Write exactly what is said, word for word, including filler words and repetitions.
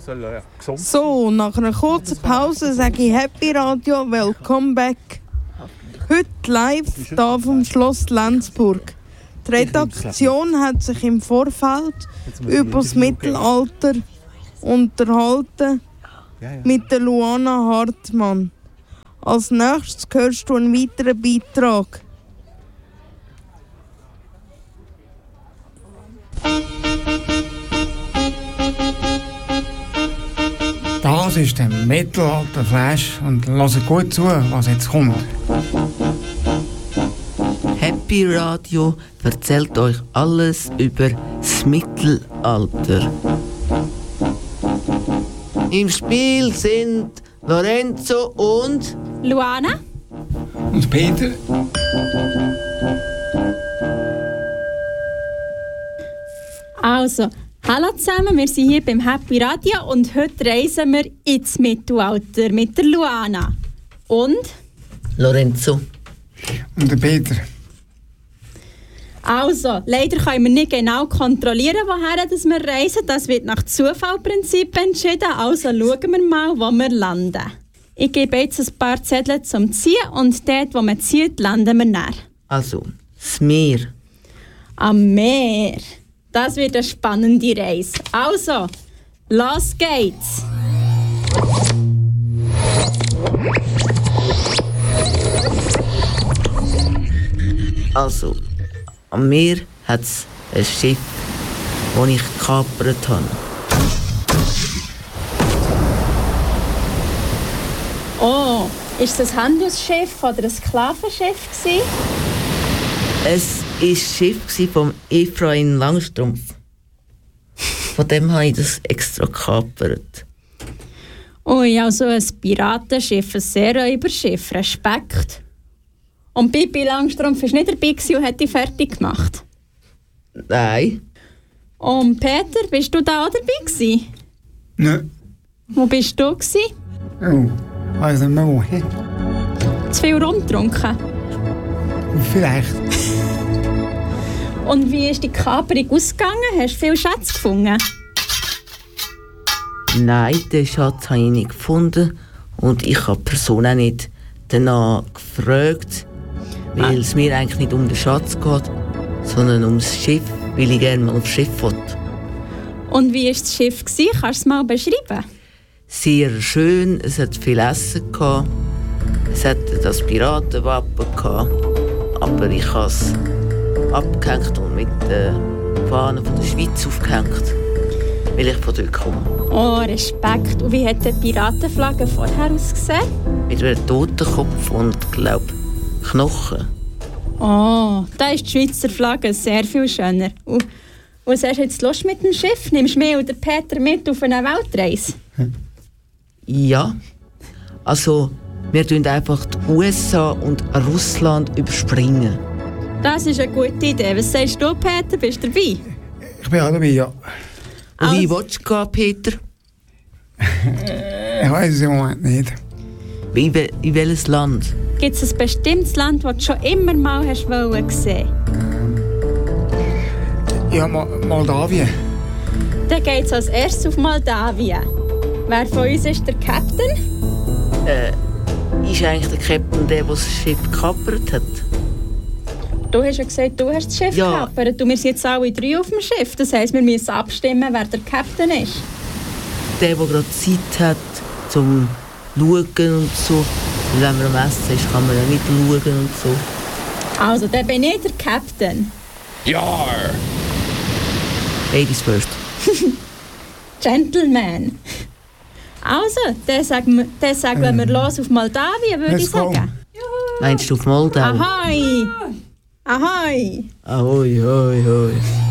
So, nach einer kurzen Pause sage ich Happy Radio, welcome back. Heute live hier vom Schloss Lenzburg. Die Redaktion hat sich im Vorfeld über das Mittelalter unterhalten mit der Luana Hartmann. Als nächstes hörst du einen weiteren Beitrag. Das ist der Mittelalter-Flash und hört gut zu, was jetzt kommt. Happy Radio erzählt euch alles über das Mittelalter. Im Spiel sind Lorenzo und Luana und Peter. Also, hallo zusammen, wir sind hier beim Happy Radio und heute reisen wir ins Mittelalter mit der Luana. Und? Lorenzo. Und der Peter. Also, leider können wir nicht genau kontrollieren, woher wir reisen. Das wird nach Zufallprinzip entschieden. Also schauen wir mal, wo wir landen. Ich gebe jetzt ein paar Zettel zum Ziehen und dort, wo man zieht, landen wir näher. Also, das Meer. Am Meer. Das wird eine spannende Reise. Also, los geht's! Also, am Meer hat es ein Schiff, das ich gekapert habe. Oh, ist das ein Handelsschiff oder ein Sklavenschiff gewesen? Es war das Schiff von Ephraim Langstrumpf. Von dem habe ich das extra gekapert. Ui, also ein Piratenschiff, ein Seeräuberschiff, Respekt. Und Pippi Langstrumpf war nicht dabei und hat die fertig gemacht? Nein. Und Peter, bist du da auch dabei gewesen? Nein. Wo bist du gewesen? Oh, also nicht mehr wo. Zu viel rumgetrunken? Vielleicht. Und wie ist die Kaperung ausgegangen? Hast du viele Schätze gefunden? Nein, den Schatz habe ich nicht gefunden. Und ich habe die Person auch nicht danach gefragt, weil es mir eigentlich nicht um den Schatz geht, sondern um das Schiff, weil ich gerne mal aufs Schiff will. Und wie war das Schiff? Kannst du es mal beschreiben? Sehr schön, es hat viel Essen gehabt. Es hatte das Piratenwappen gehabt, aber ich habe es abgehängt und mit der Fahne von der Schweiz aufgehängt, weil ich von dort komme. Oh, Respekt. Und wie hat die Piratenflagge vorher ausgesehen? Mit einem Totenkopf und, glaube Knochen. Oh, da ist die Schweizer Flagge sehr viel schöner. Und was hast du jetzt Lust mit dem Schiff? Nimmst du mich oder Peter mit auf eine Weltreise? Ja, also wir tun einfach die U S A und Russland überspringen. Das ist eine gute Idee. Was sagst du, Peter? Bist du dabei? Ich bin auch dabei, ja. Und wie willst du gehen, Peter? Ich weiß es im Moment nicht. In, wel- in welches Land? Gibt es ein bestimmtes Land, das du schon immer mal hast wollen sehen? Ja, Ma- Moldawien. Dann geht es als erstes auf Moldawien. Wer von uns ist der Captain? Äh, ist eigentlich der Captain der, der das Schiff gekapert hat? Du hast ja gesagt, du hast das Schiff Ja. gekapert. Und wir sind jetzt alle drei auf dem Schiff. Das heisst, wir müssen abstimmen, wer der Captain ist. Der, der gerade Zeit hat, zum Schauen und so. Und wenn man am Essen ist, kann man ja nicht schauen und so. Also, dann bin ich der Captain. Ja. Ladies first. Gentleman. Also, dann sagen wir, dann sagen Ähm. wir los auf Moldawien, würde ich Let's go. sagen. Meinst du auf Moldau? Ahoi! Ahoi! Ahoi, hoi, hoi.